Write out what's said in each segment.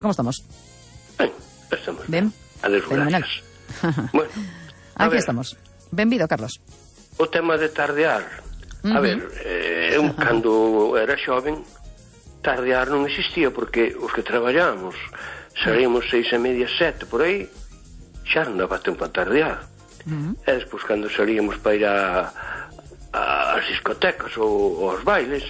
Como estamos? Ben, estamos ben. Fenomenal. Bueno, aquí estamos. Benvido, Carlos. O tema de tardear. A ver, eu cando era xoven, tardear non existía, porque os que traballamos saímos 6:30, 7 por aí, xa non daba tempo a tardear. E despois cando salíamos para ir ás discotecas ou aos bailes,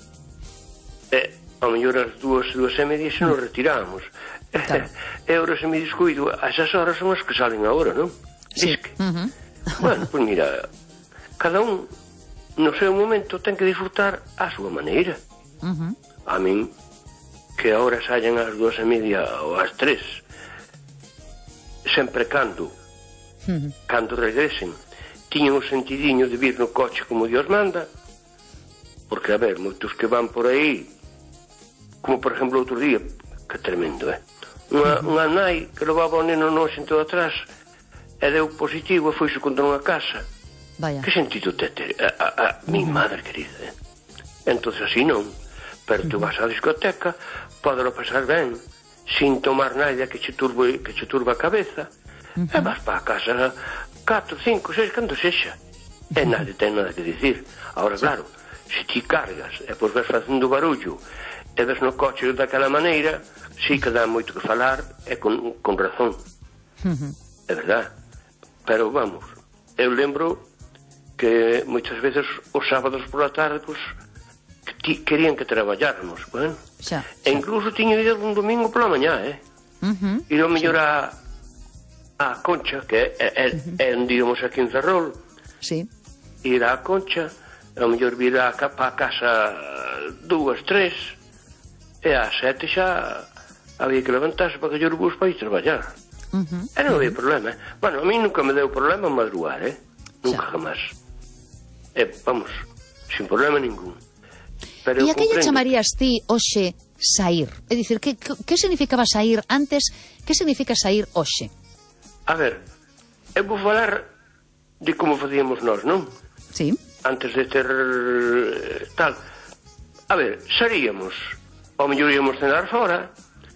ao mellor as 2:30 xa nos retirábamos. Claro. E ahora se me descuido, a esas horas son as que salen agora, non? Sí. Bueno, pois mira, cada un no seu momento ten que disfrutar a súa maneira. A min, que agora sallen ás 2:30 ou ás 3, sempre cando regresen, tiñan o sentidiño de vir no coche como Dios manda, porque, a ver, moitos que van por aí, como por exemplo outro día, que tremendo, unha nai que levaba o neno no xento de atrás e deu positivo e foise contra unha casa. Vaya. Que sentido te mi madre querida, entonces así non, pero tú vas á discoteca, podelo pasar ben sin tomar nada que che turba a cabeza, e vas para a casa 4, 5, 6, cando sexa, e nadie ten nada que dicir. Agora, claro, se ti cargas e pois vas facendo barullo e ves no coche daquela maneira, sí que dá moito que falar, e con razón, é verdad. Pero vamos, eu lembro que moitas veces os sábados por la tarde, pois, querían que traballáramos, bueno, e incluso tiño ido un domingo pola mañá, ir ao mellor a Concha, que é onde íbamos aquí en Ferrol, ir á Concha, ao mellor vir a casa 2, 3, e ás 7 xa había que levantarse para que yo o bus para ir traballar. E non había problema. Bueno, a mí nunca me deu problema madrugar, nunca jamás. Vamos, sin problema ningún. E a que lle chamarías ti hoxe saír? É dicir, que significaba saír antes? Que significa saír hoxe? A ver, eu vou falar de como facíamos nós, non? Sí. Antes de ter tal. A ver, saíamos, ao mellor íamos cenar fora,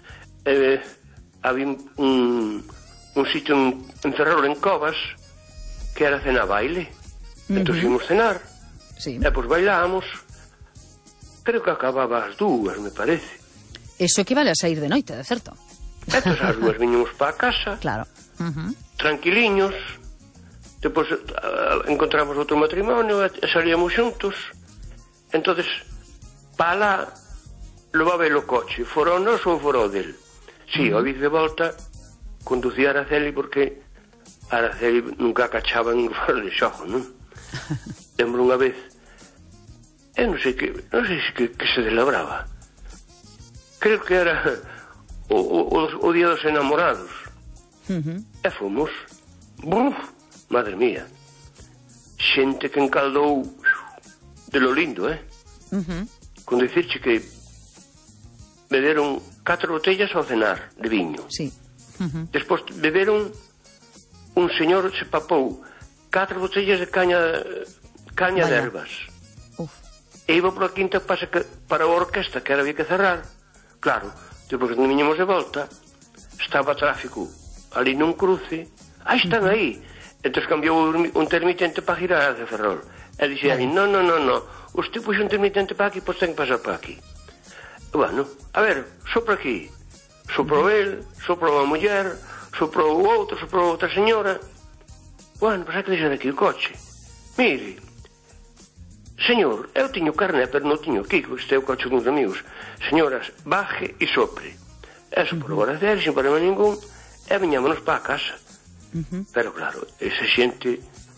había un sitio en Ferrol, en Covas, que era cena baile. Entón íamos cenar, e pois bailábamos, creo que acababa ás 2, me parece. Eso equivale a saír de noite, de certo. Entón ás 2 viñemos para a casa, claro. Tranquiliños, depois encontramos outro matrimonio e salíamos xuntos. Entonces, para lá, levaba el o coche, fora o noso ou fora o del. Si, ao vir de volta, conducía a Araceli, porque a Araceli nunca cachaba en fora de xogo, non? Lembro unha vez, non sei que se celebraba. Creo que era o día dos enamorados. E fomos. Madre mía. Xente que encaldou de lo lindo, con dicirche que beberon 4 botellas ao cenar de viño. Despois beberon, un señor se papou 4 botellas de caña de ervas. E iba por a quinta para a orquesta, que era había que cerrar. Claro, depois que viñemos de volta, estaba tráfico ali nun cruce. Están aí. Entón cambiou un intermitente para girar de Ferrol. E dixe aí, non, usted puxo un intermitente para aquí, pois ten que pasar para aquí. Bueno, a ver, sopra aquí. Soprou el, soprou a muller, soprou o outro, soprou outra señora. Bueno, pois hai que deixar aquí o coche. Mire, señor, eu tiño carné, pero non tiño aquí, que este é o coche dos amigos. Señoras, baje e sopre. E soprou a Araceli, sin problema ningún, e viñámonos para a casa. Pero claro, esa xente...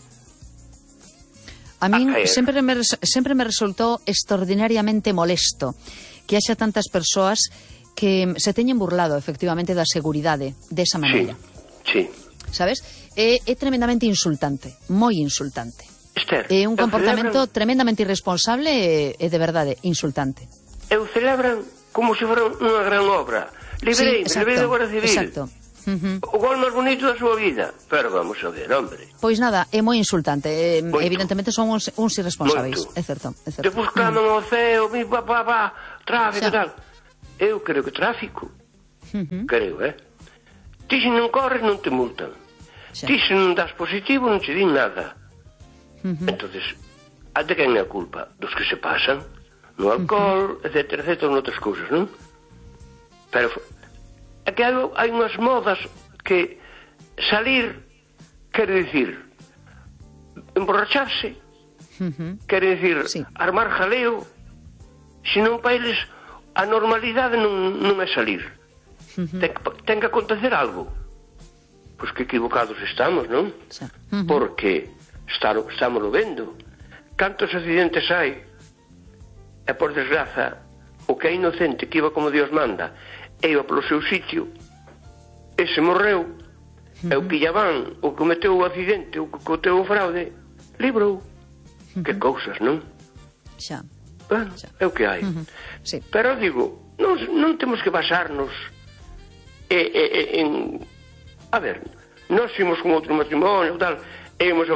A min sempre me resultou extraordinariamente molesto que haxa tantas persoas que se teñen burlado efectivamente da seguridade desa maneira. Sí. Sabes? É tremendamente insultante, moi insultante. Esther, é un comportamento tremendamente irresponsable e de verdade insultante. Eu celebran como se fora unha gran obra. Liberei da Guardia Civil. Exacto. O gol máis bonito da súa vida. Pero vamos a ver, hombre. Pois nada, é moi insultante. Evidentemente son uns irresponsáveis. É certo. Depois claman ao ceo, tráfico e tal. Eu creo que tráfico creo, Ti se non corres non te multan. Ti se non das positivo non te din nada. Entonces, de quen é a culpa? Dos que se pasan no alcohol, etcétera, noutras cousas, non? Pero é que hai unhas modas que salir quere dicir emborracharse, quere dicir armar jaleo, senón para eles a normalidade non é salir. Ten que acontecer algo. Pois que equivocados estamos, non? Porque estamos vendo cantos accidentes hai, e por desgraza o que é inocente, que iba como Dios manda, e iba polo seu sitio, ese morreu, e o que lla van, o que cometeu o accidente, o que cometeu o fraude, librou. Que cousas, non? Bueno, é o que hai. Pero digo, non temos que basarnos en... A ver, nós fomos con outro matrimonio, tal, e íamos a